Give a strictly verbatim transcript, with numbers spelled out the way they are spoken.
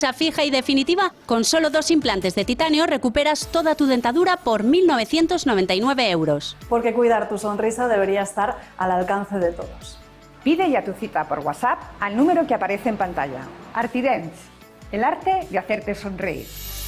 Fija y definitiva, con solo dos implantes de titanio recuperas toda tu dentadura por mil novecientos noventa y nueve euros. Porque cuidar tu sonrisa debería estar al alcance de todos. Pide ya tu cita por WhatsApp al número que aparece en pantalla. Artidents, el arte de hacerte sonreír.